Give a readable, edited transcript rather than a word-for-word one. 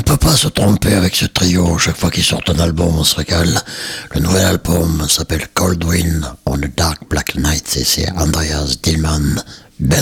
peut pas se tromper avec ce trio. Chaque fois qu'ils sortent un album, on se régale. Le nouvel album s'appelle Cold Wind on a Dark Black Night et c'est Andreas Dillman